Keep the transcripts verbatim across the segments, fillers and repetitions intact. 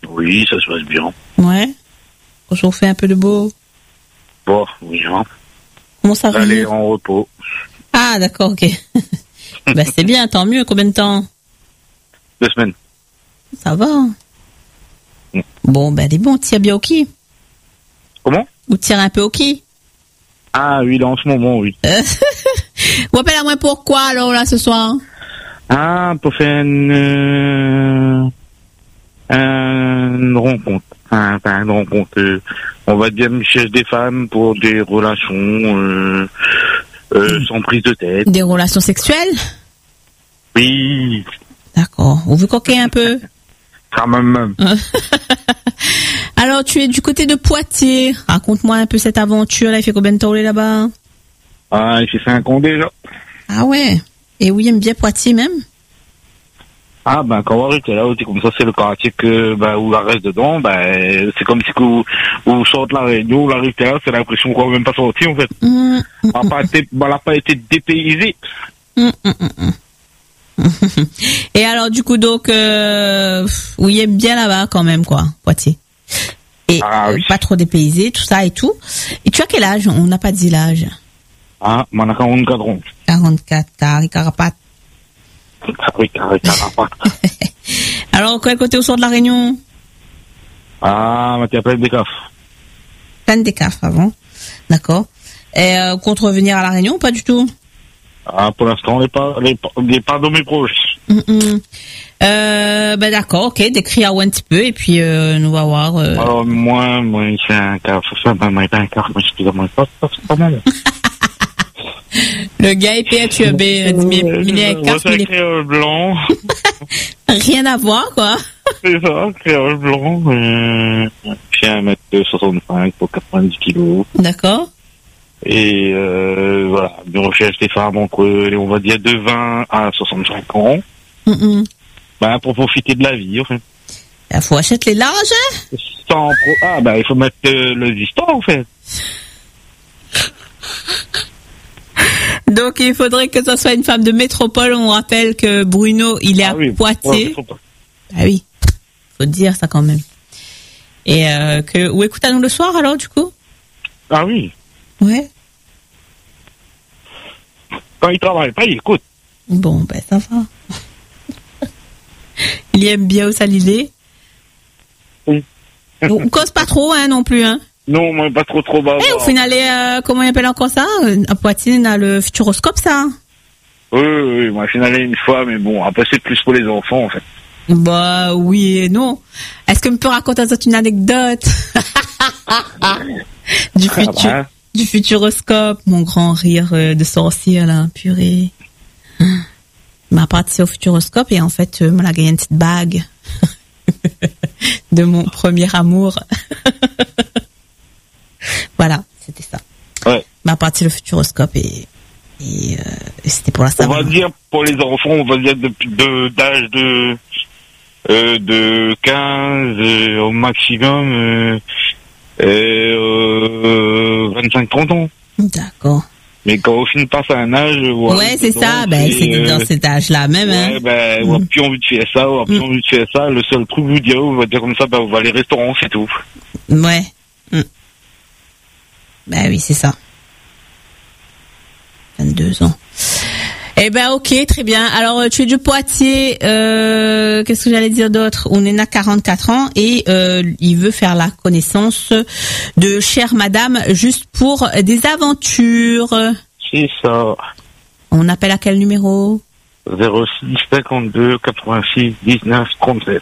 Oui, ça se passe bien. Ouais. On s'en fait un peu de beau. Bon, oui, hein. Comment ça va? Aller en repos. Ah, d'accord, ok. Ben, c'est bien, tant mieux. Combien de temps? Deux semaines. Ça va. Mm. Bon, ben, dis bon, tire bien au qui? Comment? Ou tire un peu au qui? Ah oui, là, en ce moment, oui. Euh, Vous rappelez à moi pourquoi, alors, là, ce soir? Ah, pour faire une, euh, une rencontre. Enfin, enfin, une rencontre. Euh, on va dire, je cherche des femmes pour des relations euh, euh, sans prise de tête. Des relations sexuelles? Oui, D'accord. Vous vous coquez un peu? quand même. Alors, tu es du côté de Poitiers. Raconte-moi un peu cette aventure-là. Il fait combien de temps on est là-bas? Ah, il fait cinq ans déjà. Ah ouais. Et oui, aime bien Poitiers même? Ah, ben, quand on était là, c'est comme ça, c'est le quartier que, ben, où la reste dedans, ben, c'est comme si vous, vous sortez la Réunion, vous arrivez là, c'est l'impression qu'on va même pas sortir, en fait. Mmh, mmh, On n'a pas été, on n'a pas été dépaysé. mmh, mmh, mmh. Et alors, du coup, donc, euh, oui, aime bien là-bas quand même, quoi, Poitiers. Et Ah, oui. euh, pas trop dépaysé, tout ça et tout. Et tu as quel âge? On n'a pas dit l'âge. Ah, on a quarante-quatre ans. quarante-quatre, t'as carapace. Oui, carré, carapate. Alors, quel côté au sort de la Réunion? Ah, mais tu as plein de cafes. Plein des cafes avant. D'accord. Et euh, compte revenir à la Réunion ou pas du tout? Ah, pour l'instant, on n'est pas, les, les pas de mes proches. Mm -mm. Euh, ben d'accord, ok, décris à un petit peu et puis euh, nous va voir. Euh... Alors, moi, moi, c'est un caf, ça, ben, moi, pas un caf, moi, je suis moi, pas, c'est pas mal. Le gars est P H E B, il est un caf, c'est un il est... créole blanc. Rien à voir, quoi. C'est ça, créole blanc, euh, j'ai un mètre soixante-cinq pour quatre-vingt-dix kilos. D'accord. Et euh, voilà, on recherche des femmes entre, on va dire, de vingt à soixante-cinq ans. Mm -mm. Ben, pour profiter de la vie, en fait. Il faut acheter les larges, hein? Sans pro... Ah, ben, il faut mettre euh, le distant, en fait. Donc, il faudrait que ce soit une femme de métropole. On rappelle que Bruno, il est Ah à oui, Poitiers. ouais, faut pas. Ah oui, faut dire ça quand même. Et euh, que... Ou écoute à nous le soir, alors, du coup? Ah oui. Ouais. Quand il travaille pas, il écoute. Bon, ben, ça va. Il aime bien au salilé. Oui. On cause pas trop, hein, non plus, hein. Non, moi, pas trop, trop bas. Eh, au final, euh, comment on appelle encore ça? À Poitiers, on a le futuroscope, ça. Oui, oui, oui, moi, je suis allé une fois, mais bon, après, c'est plus pour les enfants, en fait. Bah, oui et non. Est-ce que me peut raconter ça une anecdote? du futur, Ah bah. du futuroscope, mon grand rire euh, de sorcière, là, purée. M'a parti au futuroscope et en fait, euh, m'a gagné une petite bague de mon premier amour. Voilà, c'était ça. Ouais. M'a parti le futuroscope et, et, euh, et c'était pour la On savoir. va dire, pour les enfants, on va dire depuis de, d'âge de, euh, de quinze euh, au maximum, euh, euh, vingt-cinq trente ans. D'accord. Mais quand on finit par un âge, ouais, Ouais, c'est ça, ben, c'est euh, dans cet âge-là même, ouais, hein. ben, on a plus envie de faire ça, on a plus Mm. envie de faire ça. Le seul truc, vous dire, on va dire comme ça, ben, on va aller au restaurant, c'est tout. Ouais. Mm. Ben oui, c'est ça. vingt-deux ans. Eh ben ok, très bien. Alors tu es du Poitiers, euh, qu'est-ce que j'allais dire d'autre? On est à quarante-quatre ans et euh, il veut faire la connaissance de chère madame juste pour des aventures. C'est ça. On appelle à quel numéro? zéro six cinquante-deux quatre-vingt-six dix-neuf trente-sept.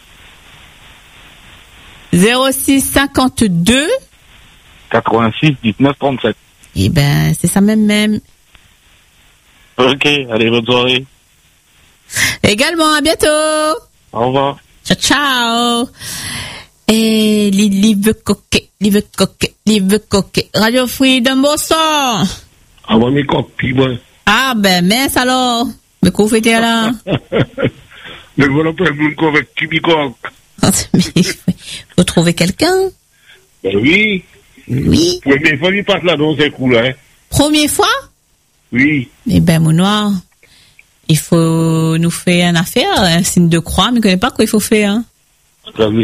zéro six cinquante-deux quatre-vingt-six dix-neuf trente-sept. Eh ben c'est ça même même. Ok, allez, bonne soirée. Également, à bientôt. Au revoir. Ciao, ciao. Et Lily veut coquer, Lily veut coquer, Lily veut coquer. Radio Freedom, bonsoir. Ah ouais, mes copies, ouais. Ah ben mince alors. Mais qu'on fait là? Mais voilà, pas le monde avec Tubicoc. Mais faut trouver quelqu'un. Ben oui. Oui. Première fois, il passe là dans ces coups-là, hein. Première fois? Oui. Eh ben mon noir, il faut nous faire une affaire, un signe de croix, mais je ne connais pas quoi il faut faire. Hein.